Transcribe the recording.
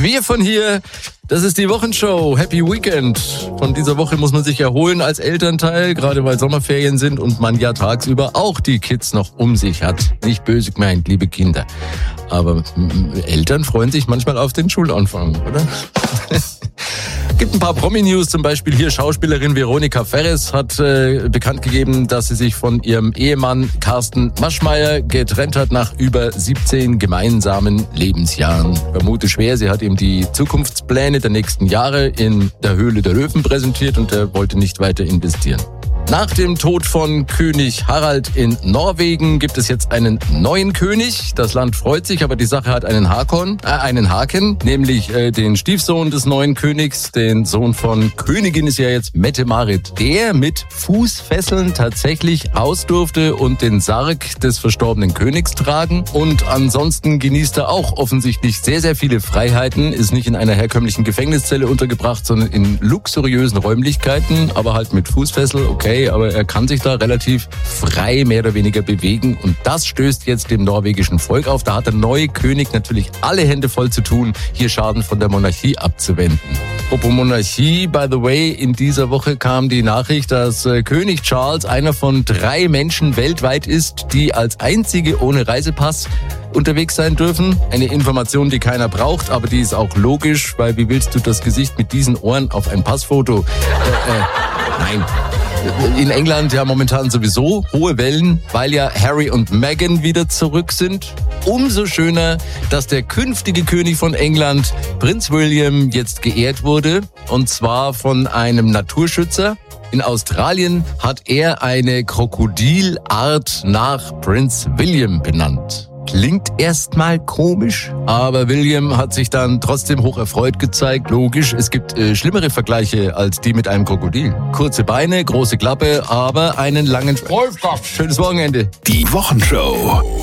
Wir von hier, das ist die Wochenshow. Happy Weekend. Von dieser Woche muss man sich erholen als Elternteil, gerade weil Sommerferien sind und man ja tagsüber auch die Kids noch um sich hat. Nicht böse gemeint, liebe Kinder. Aber Eltern freuen sich manchmal auf den Schulanfang, oder? Gibt ein paar Promi-News, zum Beispiel hier Schauspielerin Veronika Ferres hat bekannt gegeben, dass sie sich von ihrem Ehemann Carsten Maschmeyer getrennt hat nach über 17 gemeinsamen Lebensjahren. Vermute schwer, sie hat ihm die Zukunftspläne der nächsten Jahre in der Höhle der Löwen präsentiert und er wollte nicht weiter investieren. Nach dem Tod von König Harald in Norwegen gibt es jetzt einen neuen König. Das Land freut sich, aber die Sache hat einen Haken, nämlich den Stiefsohn des neuen Königs, den Sohn von Königin ist ja jetzt Mette-Marit, der mit Fußfesseln tatsächlich raus durfte und den Sarg des verstorbenen Königs tragen. Und ansonsten genießt er auch offensichtlich sehr, sehr viele Freiheiten, ist nicht in einer herkömmlichen Gefängniszelle untergebracht, sondern in luxuriösen Räumlichkeiten, aber halt mit Fußfessel, okay. Aber er kann sich da relativ frei mehr oder weniger bewegen und das stößt jetzt dem norwegischen Volk auf. Da hat der neue König natürlich alle Hände voll zu tun, hier Schaden von der Monarchie abzuwenden. Apropos Monarchie, by the way, in dieser Woche kam die Nachricht, dass König Charles einer von 3 Menschen weltweit ist, die als einzige ohne Reisepass unterwegs sein dürfen. Eine Information, die keiner braucht, aber die ist auch logisch, weil wie willst du das Gesicht mit diesen Ohren auf ein Passfoto? Nein. In England ja momentan sowieso hohe Wellen, weil ja Harry und Meghan wieder zurück sind. Umso schöner, dass der künftige König von England, Prinz William, jetzt geehrt wurde. Und zwar von einem Naturschützer. In Australien hat er eine Krokodilart nach Prinz William benannt. Klingt erstmal komisch, aber William hat sich dann trotzdem hoch erfreut gezeigt. Logisch, es gibt schlimmere Vergleiche als die mit einem Krokodil. Kurze Beine, große Klappe, aber einen langen... Schönes Wochenende. Die Wochenshow.